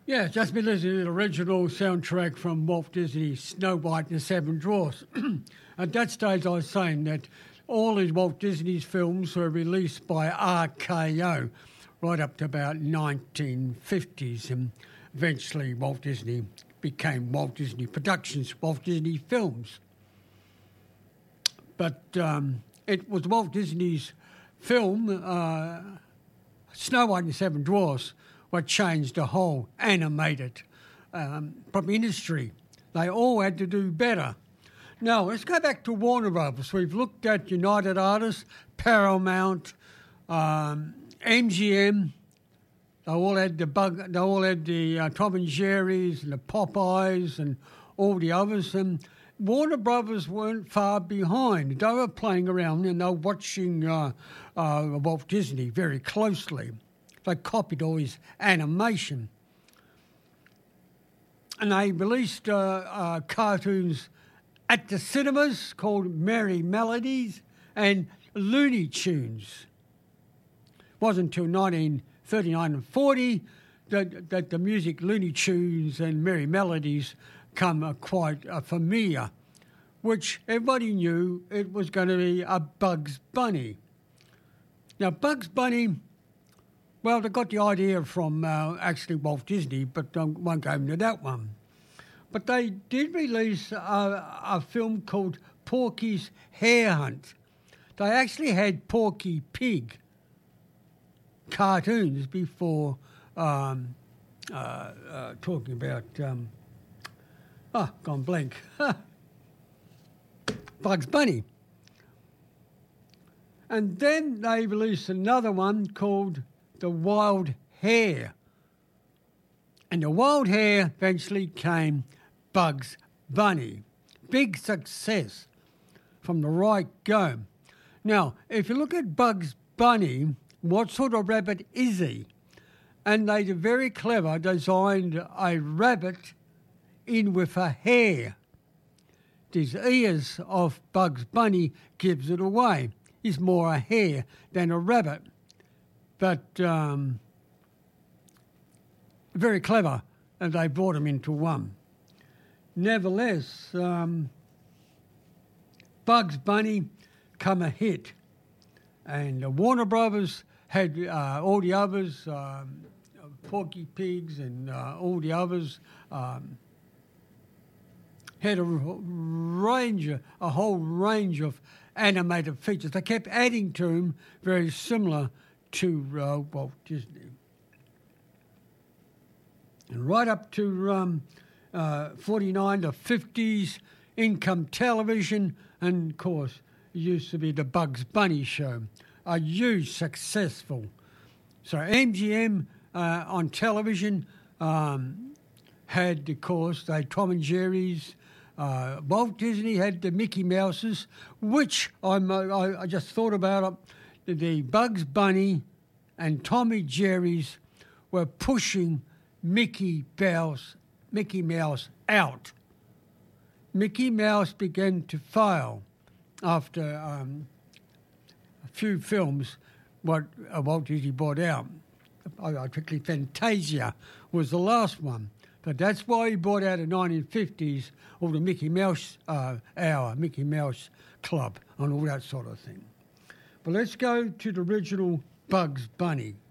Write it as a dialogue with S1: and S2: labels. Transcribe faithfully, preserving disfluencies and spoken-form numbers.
S1: Yeah, just been listening to the original soundtrack from Walt Disney's Snow White and the Seven Dwarfs. At that stage, I was saying that all these Walt Disney's films were released by R K O right up to about nineteen fifties, and eventually Walt Disney became Walt Disney Productions, Walt Disney Films. But um, it was Walt Disney's film, uh, Snow White and the Seven Dwarfs, what changed the whole animated um, from industry. They all had to do better. Now, let's go back to Warner Brothers. We've looked at United Artists, Paramount, um, M G M. They all had the bug. They all had the uh, Tom and Jerry's and the Popeyes and all the others. And Warner Brothers weren't far behind. They were playing around and they were watching uh, uh, Walt Disney very closely. They copied all his animation. And they released uh, uh, cartoons at the cinemas called Merry Melodies and Looney Tunes. It wasn't until nineteen thirty-nine and forty that, that the music Looney Tunes and Merry Melodies come uh, quite uh, familiar, which everybody knew it was going to be a Bugs Bunny. Now, Bugs Bunny... Well, they got the idea from uh, actually Walt Disney, but I won't go into that one. But they did release a, a film called Porky's Hare Hunt. They actually had Porky Pig cartoons before um, uh, uh, talking about... Um, oh, gone blank. Bugs Bunny. And then they released another one called The Wild Hare. And the Wild Hare eventually came Bugs Bunny. Big success from the right go. Now, if you look at Bugs Bunny, what sort of rabbit is he? And they very clever designed a rabbit in with a hare. These ears of Bugs Bunny gives it away. He's more a hare than a rabbit. But um, very clever, and they brought him into one. Nevertheless, um, Bugs Bunny come a hit, and uh, Warner Brothers had uh, all the others, um, Porky Pigs and uh, all the others, um, had a range, a whole range of animated features. They kept adding to them, very similar to uh, Walt Disney. And right up to um, uh, forty-nine to fifties, income television, and of course, it used to be the Bugs Bunny show, a huge successful. So M G M uh, on television um, had, of course, they Tom and Jerry's. Uh, Walt Disney had the Mickey Mouses, which I'm, I, I just thought about it. The Bugs Bunny and Tommy Jerry's were pushing Mickey Mouse, Mickey Mouse out. Mickey Mouse began to fail after um, a few films what uh, Walt Disney brought out. Particularly Fantasia was the last one. But that's why he brought out in the nineteen fifties all the Mickey Mouse uh, Hour, Mickey Mouse Club, and all that sort of thing. But let's go to the original Bugs Bunny.